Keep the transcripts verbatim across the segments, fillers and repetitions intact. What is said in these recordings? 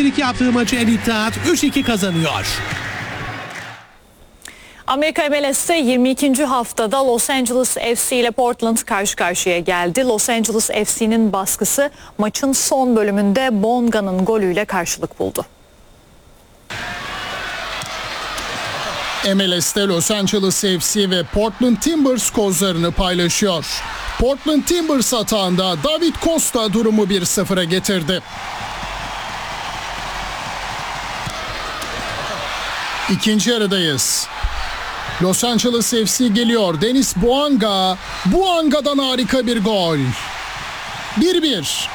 elektrik yaptığı maçı El İttihat üç iki kazanıyor. Amerika M L S'te yirmi ikinci haftada Los Angeles F C ile Portland karşı karşıya geldi. Los Angeles F C'nin baskısı maçın son bölümünde Bonga'nın golüyle karşılık buldu. M L S'te Los Angeles F C ve Portland Timbers kozlarını paylaşıyor. Portland Timbers atağında David Costa durumu bir sıfıra getirdi. İkinci yarıdayız. Los Angeles F C geliyor. Denis Bouanga. Bouanga'dan harika bir gol. bir bir.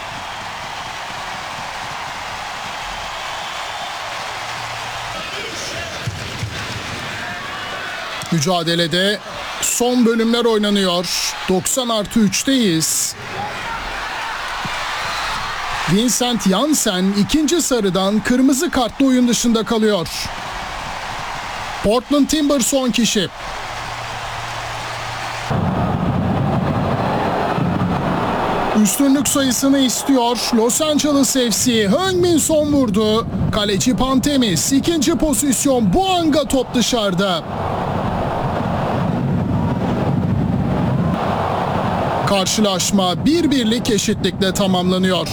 Mücadelede son bölümler oynanıyor. doksan artı üçteyiz. Vincent Janssen ikinci sarıdan kırmızı kartla oyun dışında kalıyor. Portland Timbers son kişi. Üstünlük sayısını istiyor Los Angeles F C. Heung-min Son vurdu. Kaleci Pantemis. İkinci pozisyon. Bouanga top dışarıda. Karşılaşma bir birlik eşitlikle tamamlanıyor.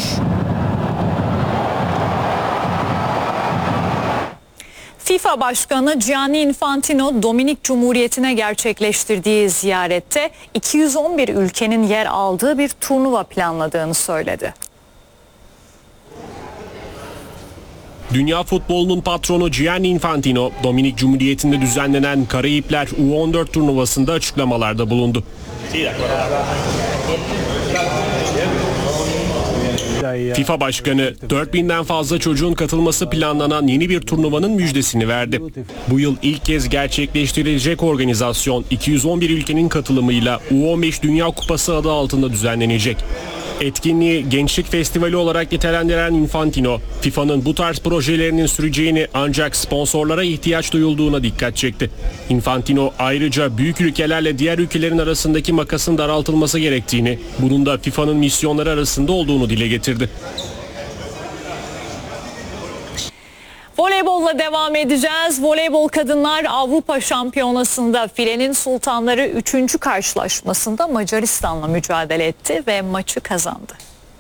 FIFA Başkanı Gianni Infantino, Dominik Cumhuriyeti'ne gerçekleştirdiği ziyarette iki yüz on bir ülkenin yer aldığı bir turnuva planladığını söyledi. Dünya futbolunun patronu Gianni Infantino, Dominik Cumhuriyeti'nde düzenlenen Karayipler U on dört turnuvasında açıklamalarda bulundu. FIFA Başkanı dört binden fazla çocuğun katılması planlanan yeni bir turnuvanın müjdesini verdi. Bu yıl ilk kez gerçekleştirilecek organizasyon iki yüz on bir ülkenin katılımıyla U on beş Dünya Kupası adı altında düzenlenecek. Etkinliği Gençlik Festivali olarak nitelendiren Infantino, FIFA'nın bu tarz projelerinin süreceğini ancak sponsorlara ihtiyaç duyulduğuna dikkat çekti. Infantino ayrıca büyük ülkelerle diğer ülkelerin arasındaki makasın daraltılması gerektiğini, bunun da FIFA'nın misyonları arasında olduğunu dile getirdi. Voleybolla devam edeceğiz. Voleybol Kadınlar Avrupa Şampiyonası'nda filenin sultanları üçüncü karşılaşmasında Macaristan'la mücadele etti ve maçı kazandı.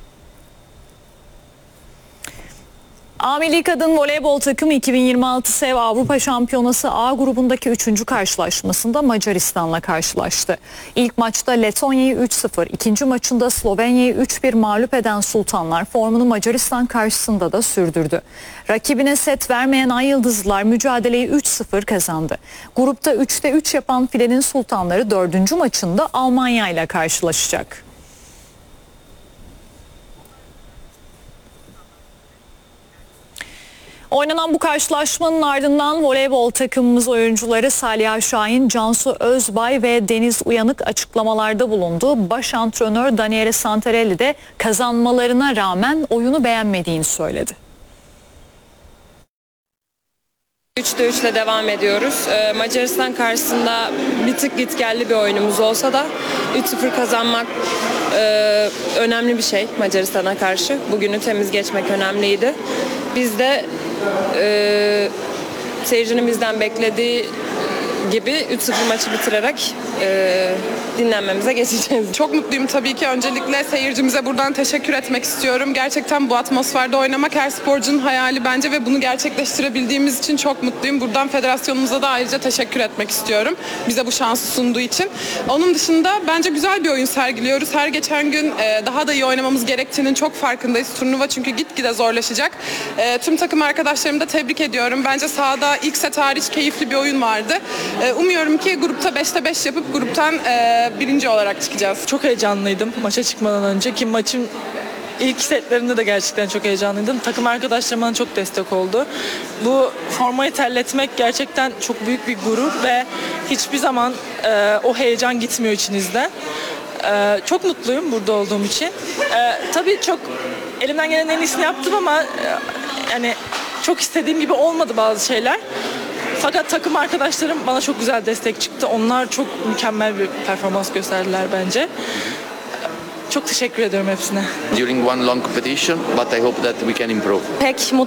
A Milli Kadın Voleybol takımı iki bin yirmi altı SEV Avrupa Şampiyonası A grubundaki üçüncü karşılaşmasında Macaristan'la karşılaştı. İlk maçta Letonya'yı üç sıfır, ikinci maçında Slovenya'yı üç bir mağlup eden Sultanlar formunu Macaristan karşısında da sürdürdü. Rakibine set vermeyen Ay Yıldızlılar mücadeleyi üç sıfır kazandı. Grupta üçte üç yapan filenin Sultanları dördüncü maçında Almanya ile karşılaşacak. Oynanan bu karşılaşmanın ardından voleybol takımımız oyuncuları Saliha Şahin, Cansu Özbay ve Deniz Uyanık açıklamalarda bulundu. Baş antrenör Daniele Santarelli de kazanmalarına rağmen oyunu beğenmediğini söyledi. üçte üçle devam ediyoruz. Ee, Macaristan karşısında bir tık gitgelli bir oyunumuz olsa da üç sıfır kazanmak e, önemli bir şey Macaristan'a karşı. Bugünü temiz geçmek önemliydi. Biz de e, seyircinin bizden beklediği gibi üç sıfır maçı bitirerek e, dinlenmemize geçeceğiz. Çok mutluyum tabii ki. Öncelikle seyircimize buradan teşekkür etmek istiyorum. Gerçekten bu atmosferde oynamak her sporcunun hayali bence ve bunu gerçekleştirebildiğimiz için çok mutluyum. Buradan federasyonumuza da ayrıca teşekkür etmek istiyorum. Bize bu şansı sunduğu için. Onun dışında bence güzel bir oyun sergiliyoruz. Her geçen gün e, daha da iyi oynamamız gerektiğinin çok farkındayız. Turnuva çünkü gitgide zorlaşacak. E, tüm takım arkadaşlarımı da tebrik ediyorum. Bence sahada ilk set hariç keyifli bir oyun vardı. E, umuyorum ki grupta beşte beş yapıp gruptan e, birinci olarak çıkacağız. Çok heyecanlıydım maça çıkmadan önce ki maçın ilk setlerinde de gerçekten çok heyecanlıydım. Takım arkadaşlarım bana çok destek oldu. Bu formayı terletmek gerçekten çok büyük bir gurur ve hiçbir zaman e, o heyecan gitmiyor içinizde. E, çok mutluyum burada olduğum için. E, tabii çok elimden gelen en iyisini yaptım ama e, yani çok istediğim gibi olmadı bazı şeyler. Fakat takım arkadaşlarım bana çok güzel destek çıktı. Onlar çok mükemmel bir performans gösterdiler bence. Çok teşekkür ediyorum hepsine. During one long competition, but I hope that we can improve. Pek